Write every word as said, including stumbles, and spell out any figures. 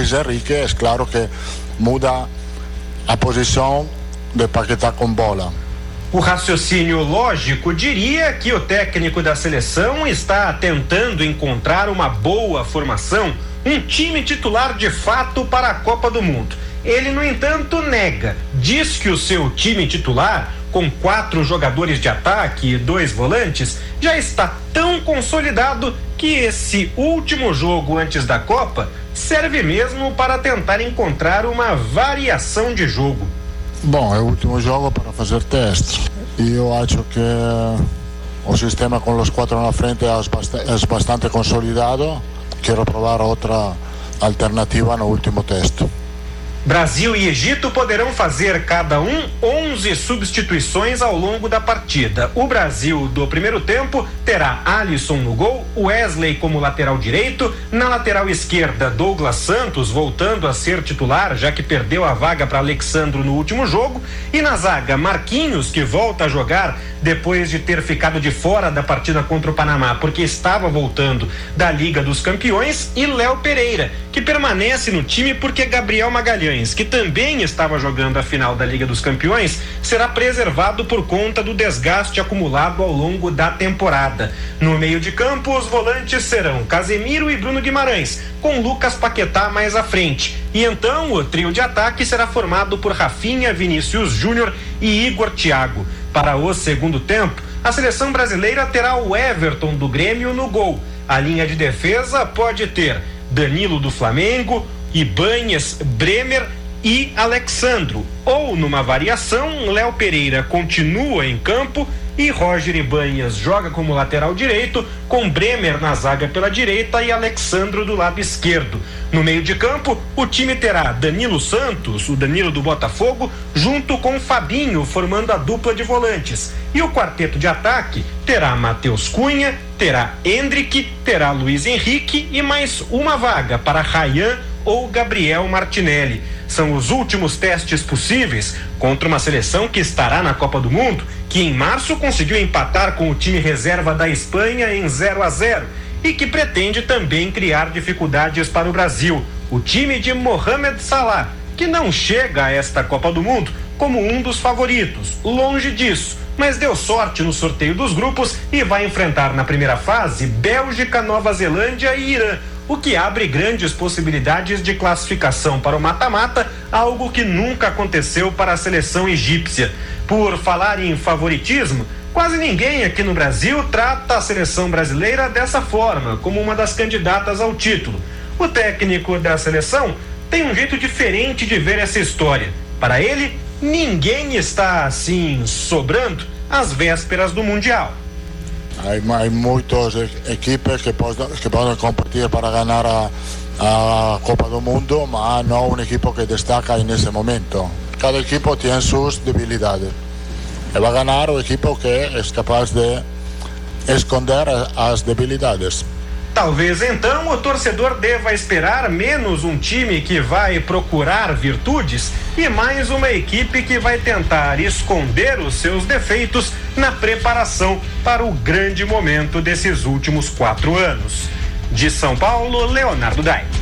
Luis Enrique, é claro que muda a posição de Paquetá com bola. O raciocínio lógico diria que o técnico da seleção está tentando encontrar uma boa formação, um time titular de fato para a Copa do Mundo. Ele, no entanto, nega. Diz que o seu time titular, com quatro jogadores de ataque e dois volantes, já está tão consolidado que esse último jogo antes da Copa serve mesmo para tentar encontrar uma variação de jogo. Bom, é o último jogo para fazer testes. E eu acho que o sistema com os quatro na frente é bastante consolidado. Quero provar outra alternativa no último teste. Brasil e Egito poderão fazer cada um onze substituições ao longo da partida. O Brasil do primeiro tempo terá Alisson no gol, Wesley como lateral direito, na lateral esquerda Douglas Santos voltando a ser titular, já que perdeu a vaga para Alexandro no último jogo, e na zaga Marquinhos, que volta a jogar depois de ter ficado de fora da partida contra o Panamá porque estava voltando da Liga dos Campeões, e Léo Pereira, que permanece no time porque Gabriel Magalhães, que também estava jogando a final da Liga dos Campeões, será preservado por conta do desgaste acumulado ao longo da temporada. No meio de campo, os volantes serão Casemiro e Bruno Guimarães, com Lucas Paquetá mais à frente. E então o trio de ataque será formado por Rafinha, Vinícius Júnior e Igor Thiago. Para o segundo tempo, a seleção brasileira terá o Everton do Grêmio no gol. A linha de defesa pode ter Danilo do Flamengo, Ibañez, Bremer e Alexandro. Ou, numa variação, Léo Pereira continua em campo e Roger Ibañez joga como lateral direito, com Bremer na zaga pela direita e Alexandro do lado esquerdo. No meio de campo, o time terá Danilo Santos, o Danilo do Botafogo, junto com Fabinho, formando a dupla de volantes. E o quarteto de ataque terá Matheus Cunha, terá Endrick, terá Luiz Henrique e mais uma vaga para Ryan ou Gabriel Martinelli. São os últimos testes possíveis contra uma seleção que estará na Copa do Mundo, que em março conseguiu empatar com o time reserva da Espanha em zero a zero e que pretende também criar dificuldades para o Brasil. O time de Mohamed Salah, que não chega a esta Copa do Mundo como um dos favoritos, longe disso, mas deu sorte no sorteio dos grupos e vai enfrentar na primeira fase Bélgica, Nova Zelândia e Irã, o que abre grandes possibilidades de classificação para o mata-mata, algo que nunca aconteceu para a seleção egípcia. Por falar em favoritismo, quase ninguém aqui no Brasil trata a seleção brasileira dessa forma, como uma das candidatas ao título. O técnico da seleção tem um jeito diferente de ver essa história. Para ele, ninguém está assim sobrando às vésperas do Mundial. Há muitas equipes que podem, que podem competir para ganhar a, a Copa do Mundo, mas não um equipo que destaca nesse momento. Cada equipo tem suas debilidades. E vai ganhar o equipo que é capaz de esconder as debilidades. Talvez então o torcedor deva esperar menos um time que vai procurar virtudes e mais uma equipe que vai tentar esconder os seus defeitos na preparação para o grande momento desses últimos quatro anos. De São Paulo, Leonardo Dai.